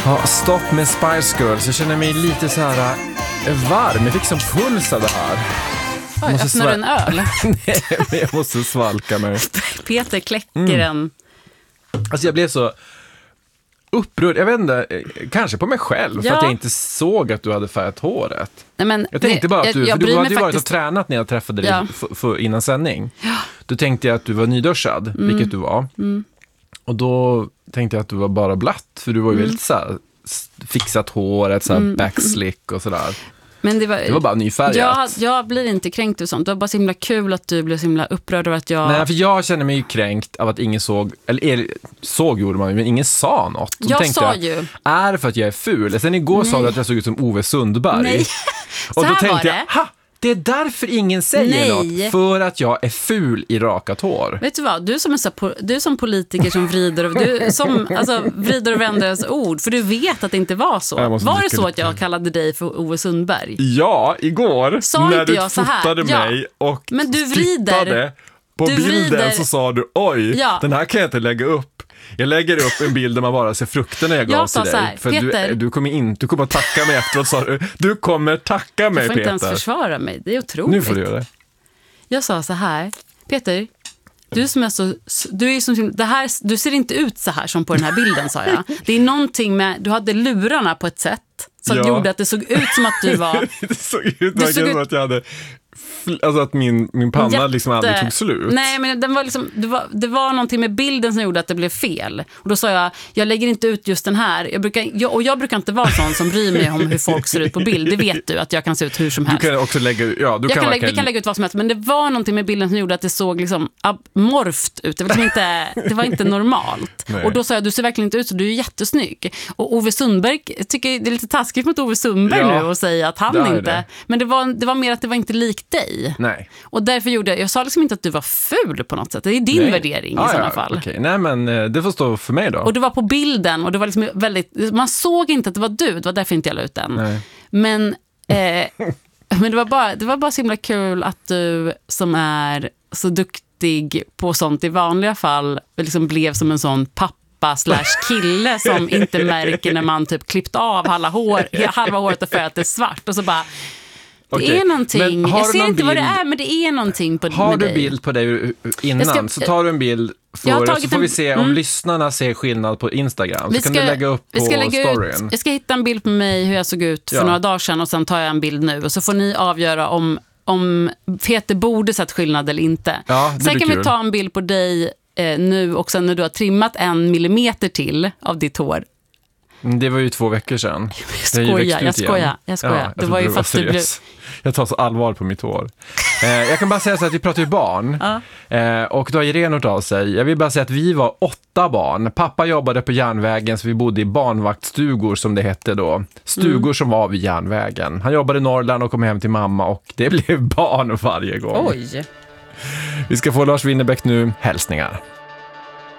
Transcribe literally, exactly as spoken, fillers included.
Ja, stopp med Spice Girls. Jag känner mig lite så här äh, varm. Jag fick som puls av det här. Oj, öppnar sval- en öl? Nej, men jag måste svalka mig. Peter kläcker mm. en. Alltså jag blev så upprörd. Jag vet inte, kanske på mig själv. Ja. För att jag inte såg att du hade färgat håret. Nej, men jag tänkte det, bara att du, jag, jag för du hade ju faktiskt... varit och tränat när jag träffade dig ja. för, för innan sändning. Ja. Då tänkte jag att du var nyduschad, mm. vilket du var. Mm. Och då tänkte jag att du var bara blatt. För du var ju mm. väldigt så här, fixat håret, så här mm. backslick och sådär. Men det var, det var bara nyfärgat. Jag, jag blir inte kränkt och sånt. Det var bara så himla kul att du blev så himla upprörd över att jag... Nej, för jag känner mig ju kränkt av att ingen såg... Eller såg gjorde man ju, men ingen sa något. Jag tänkte sa jag, ju. Är det för att jag är ful? Sen igår Nej. sa du att jag såg ut som Ove Sundberg. Nej, och då tänkte var det. jag, ha! Det är därför ingen säger Nej. något. För att jag är ful i rakat hår. Vet du vad? Du som är så, du som politiker som vrider och, du som, alltså, vrider och vänder ens ord. För du vet att det inte var så. Var det så att jag kallade dig för Ove Sundberg? Ja, igår. Sa när inte du jag så här? fotade Ja. mig och Men du vrider. tittade på du bilden vrider. Så sa du, oj, ja. den här kan jag inte lägga upp. Jag lägger upp en bild där man bara ser frukterna jag gav jag till dig. Här, för Peter, du, du kommer inte, du kommer att tacka mig efteråt, sa du. Du kommer tacka mig, Peter. Du får Peter. inte ens försvara mig, det är otroligt. Nu får du göra det. Jag sa så här, Peter, du som är så, du är som, det här, du ser inte ut så här som på den här bilden, sa jag. Det är någonting med, du hade lurarna på ett sätt som ja. gjorde att det såg ut som att du var... det såg ut du såg ut... att jag hade... Alltså att min, min panna Jätte... liksom aldrig tog slut. Nej, men den var liksom, det, var, det var någonting med bilden som gjorde att det blev fel. Och då sa jag, jag lägger inte ut just den här. Jag brukar, jag, och jag brukar inte vara sån som bryr mig om hur folk ser ut på bild. Det vet du, att jag kan se ut hur som helst. Du kan också lägga, ja, du jag kan, kan, lägga, kan... Vi kan lägga ut vad som helst. Men det var någonting med bilden som gjorde att det såg liksom amorft ut. Det var, liksom inte, det var inte normalt. Nej. Och då sa jag, du ser verkligen inte ut så, du är jättesnygg. Och Ove Sundberg, tycker det är lite taskigt mot Ove Sundberg ja, nu och säga att han inte... Det. Men det var, det var mer att det var inte likt dig. Nej. Och därför gjorde jag, jag sa liksom inte att du var ful på något sätt. Det är din Nej. värdering ah, i sådana ja, fall. Okay. Nej, men det får stå för mig då. Och det var på bilden och det var liksom väldigt, man såg inte att det var du, det var därför inte jag la ut den. Nej. Men, eh, men det var bara, det var bara så himla kul att du som är så duktig på sånt i vanliga fall liksom blev som en sån pappa slash kille som inte märker när man typ klippt av halva, hår, halva håret och färgat det svart och så bara det okay. är någonting, jag ser inte bild... vad det är, men det är någonting på Har du dig. bild på dig innan ska... så tar du en bild för, så får en... vi se om mm. lyssnarna ser skillnad på Instagram. Så ska, kan du lägga upp på lägga storyn. Ut, jag ska hitta en bild på mig hur jag såg ut för ja. några dagar sedan och sen tar jag en bild nu och så får ni avgöra om, om Peter borde sett skillnad eller inte. Ja, sen kan kul. vi ta en bild på dig eh, nu och sen när du har trimmat en millimeter till av ditt hår. Det var ju två veckor sedan. Jag skojar, jag skojar, jag skojar. Ja, jag det var ju fast du blev... Jag tar så allvar på mitt hår. Eh, jag kan bara säga så att vi pratar ju barn. Ja. Eh, och då har Irene hört av sig. Jag vill bara säga att vi var åtta barn. Pappa jobbade på järnvägen så vi bodde i barnvaktstugor som det hette då. Stugor mm. som var vid järnvägen. Han jobbade i Norrland och kom hem till mamma och det blev barn varje gång. Oj. Vi ska få Lars Winnerbäck nu. Hälsningar.